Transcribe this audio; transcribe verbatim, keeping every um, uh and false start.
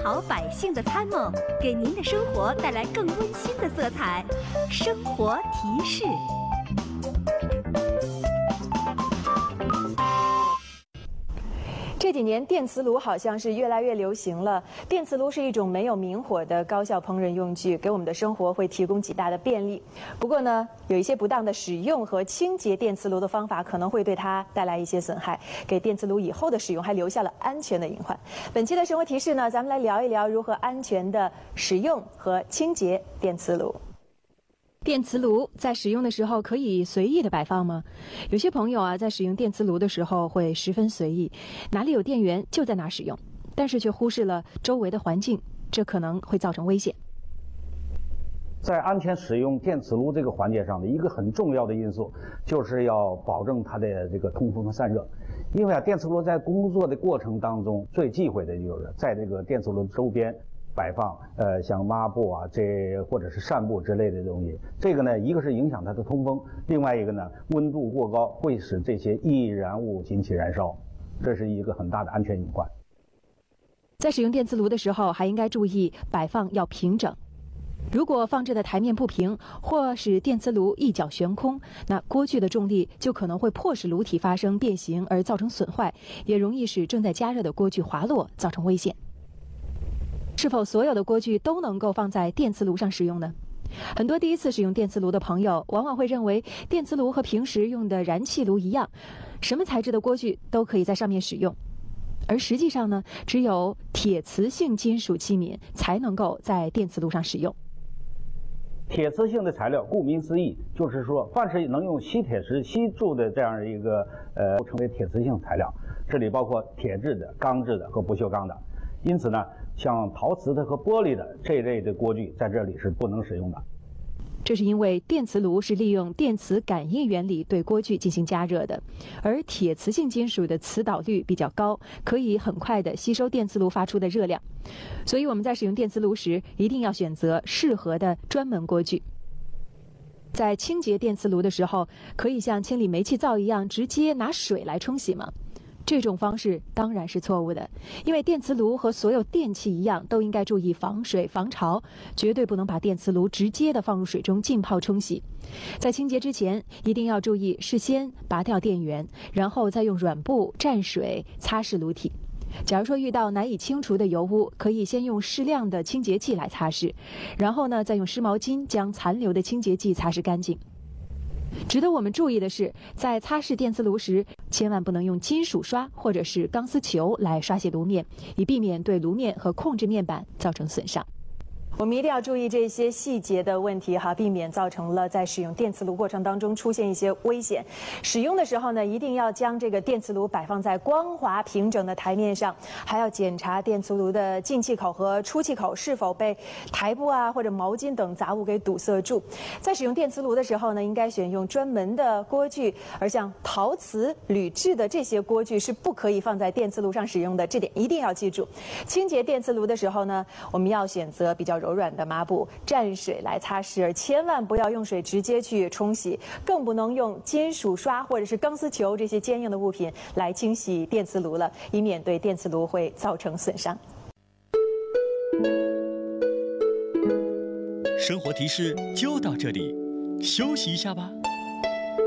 好百姓的参谋，给您的生活带来更温馨的色彩。生活提示。 这几年电磁炉好像是越来越流行了。电磁炉是一种没有明火的高效烹饪用具，给我们的生活会提供极大的便利。不过呢，有一些不当的使用和清洁电磁炉的方法可能会对它带来一些损害，给电磁炉以后的使用还留下了安全的隐患。本期的生活提示呢，咱们来聊一聊如何安全的使用和清洁电磁炉。电磁炉在使用的时候可以随意的摆放吗？有些朋友啊，在使用电磁炉的时候会十分随意，哪里有电源就在哪使用，但是却忽视了周围的环境，这可能会造成危险。 在安全使用电磁炉这个环节上的一个很重要的因素，就是要保证它的这个通风和散热。因为啊，电磁炉在工作的过程当中，最忌讳的就是在这个电磁炉周边摆放呃像抹布啊这或者是扇布之类的东西，这个呢，一个是影响它的通风，另外一个呢，温度过高会使这些易燃物引起燃烧，这是一个很大的安全隐患。 在使用电磁炉的时候，还应该注意摆放要平整。如果放置的台面不平，或使电磁炉一角悬空，那锅具的重力就可能会迫使炉体发生变形而造成损坏，也容易使正在加热的锅具滑落，造成危险。是否所有的锅具都能够放在电磁炉上使用呢？很多第一次使用电磁炉的朋友往往会认为电磁炉和平时用的燃气炉一样，什么材质的锅具都可以在上面使用。而实际上呢，只有铁磁性金属器皿才能够在电磁炉上使用。 铁磁性的材料，顾名思义，就是说，凡是能用吸铁石吸住的这样一个呃，称为铁磁性材料。这里包括铁制的、钢制的和不锈钢的。因此呢，像陶瓷的和玻璃的这一类的锅具，在这里是不能使用的。 这是因为电磁炉是利用电磁感应原理对锅具进行加热的，而铁磁性金属的磁导率比较高，可以很快的吸收电磁炉发出的热量。所以我们在使用电磁炉时，一定要选择适合的专门锅具。在清洁电磁炉的时候，可以像清理煤气灶一样，直接拿水来冲洗吗？这种方式当然是错误的，因为电磁炉和所有电器一样，都应该注意防水防潮，绝对不能把电磁炉直接的放入水中浸泡冲洗。在清洁之前，一定要注意事先拔掉电源，然后再用软布蘸水擦拭炉体。假如说遇到难以清除的油污，可以先用适量的清洁剂来擦拭，然后呢，再用湿毛巾将残留的清洁剂擦拭干净。值得我们注意的是，在擦拭电磁炉时，千万不能用金属刷或者是钢丝球来刷洗炉面，以避免对炉面和控制面板造成损伤。我们一定要注意这些细节的问题哈，避免造成了在使用电磁炉过程当中出现一些危险。使用的时候呢，一定要将这个电磁炉摆放在光滑平整的台面上，还要检查电磁炉的进气口和出气口是否被台布啊或者毛巾等杂物给堵塞住。在使用电磁炉的时候呢，应该选用专门的锅具，而像陶瓷、铝制的这些锅具是不可以放在电磁炉上使用的，这点一定要记住。清洁电磁炉的时候呢，我们要选择比较柔软的抹布蘸水来擦拭，而千万不要用水直接去冲洗，更不能用金属刷或者是钢丝球这些坚硬的物品来清洗电磁炉了，以免对电磁炉会造成损伤。 生活提示就到这里，休息一下吧。